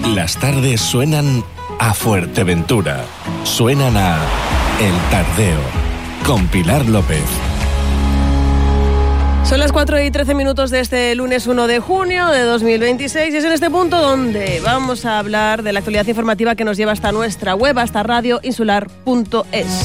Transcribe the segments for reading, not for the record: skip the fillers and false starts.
Las tardes suenan a Fuerteventura. Suenan a El Tardeo, con Pilar López. Son las 4:13 de este lunes 1 de junio de 2026 y es en este punto donde vamos a hablar de la actualidad informativa que nos lleva hasta nuestra web, hasta radioinsular.es.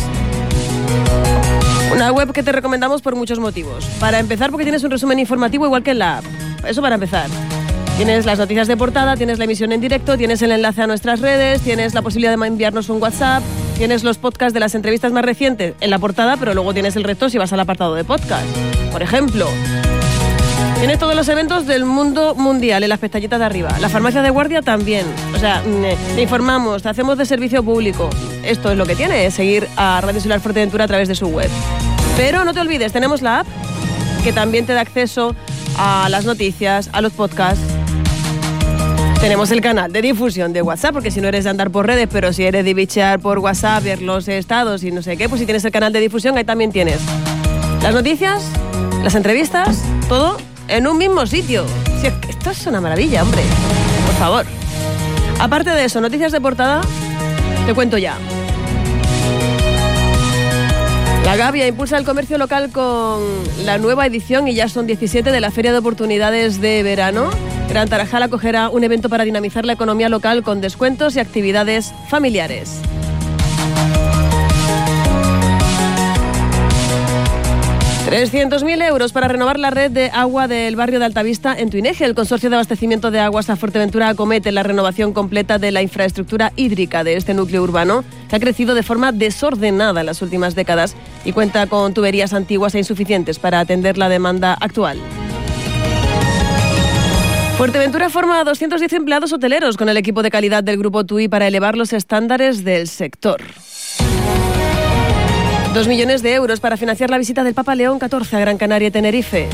Una web que te recomendamos por muchos motivos. Para empezar, porque tienes un resumen informativo igual que en la app. Eso para empezar. Tienes las noticias de portada, tienes la emisión en directo, tienes el enlace a nuestras redes, tienes la posibilidad de enviarnos un WhatsApp, tienes los podcasts de las entrevistas más recientes en la portada, pero luego tienes el resto si vas al apartado de podcast. Por ejemplo, tienes todos los eventos del mundo mundial en las pestañitas de arriba. La farmacia de guardia también. O sea, te informamos, te hacemos de servicio público. Esto es lo que tiene, seguir a Radio Insular Fuerteventura a través de su web. Pero no te olvides, tenemos la app que también te da acceso a las noticias, a los podcasts. Tenemos el canal de difusión de WhatsApp, porque si no eres de andar por redes, pero si eres de bichear por WhatsApp, ver los estados y no sé qué, pues si tienes el canal de difusión, ahí también tienes las noticias, las entrevistas, todo en un mismo sitio. Si es que esto es una maravilla, hombre. Por favor. Aparte de eso, noticias de portada, te cuento ya. La Gavia impulsa el comercio local con la nueva edición, y ya son 17, de la Feria de Oportunidades de Verano. Gran Tarajal acogerá un evento para dinamizar la economía local con descuentos y actividades familiares. €300.000 para renovar la red de agua del barrio de Altavista en Tuineje. El Consorcio de Abastecimiento de Aguas a Fuerteventura acomete la renovación completa de la infraestructura hídrica de este núcleo urbano, que ha crecido de forma desordenada en las últimas décadas y cuenta con tuberías antiguas e insuficientes para atender la demanda actual. Fuerteventura forma a 210 empleados hoteleros con el equipo de calidad del Grupo TUI para elevar los estándares del sector. 2 millones de euros para financiar la visita del Papa León XIV a Gran Canaria y Tenerife.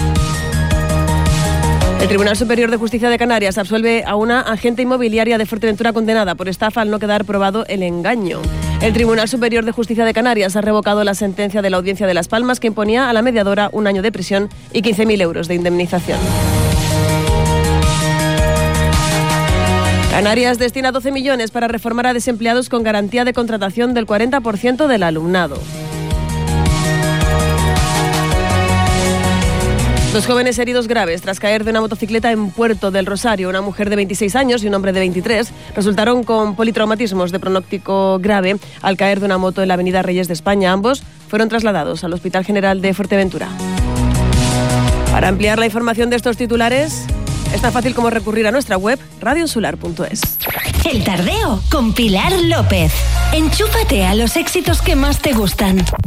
El Tribunal Superior de Justicia de Canarias absuelve a una agente inmobiliaria de Fuerteventura condenada por estafa al no quedar probado el engaño. El Tribunal Superior de Justicia de Canarias ha revocado la sentencia de la Audiencia de Las Palmas que imponía a la mediadora 1 año de prisión y 15.000 euros de indemnización. Canarias destina 12 millones para reformar a desempleados con garantía de contratación del 40% del alumnado. 2 jóvenes heridos graves tras caer de una motocicleta en Puerto del Rosario. Una mujer de 26 años y un hombre de 23 resultaron con politraumatismos de pronóstico grave al caer de una moto en la avenida Reyes de España. Ambos fueron trasladados al Hospital General de Fuerteventura. Para ampliar la información de estos titulares, es tan fácil como recurrir a nuestra web, radioinsular.es. El Tardeo con Pilar López. Enchúfate a los éxitos que más te gustan.